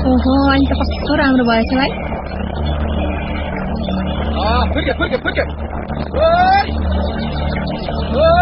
ओहो अनि त कस्तो राम्रो भएछ भाइ फुर्के फुर्के फुर्के ओइ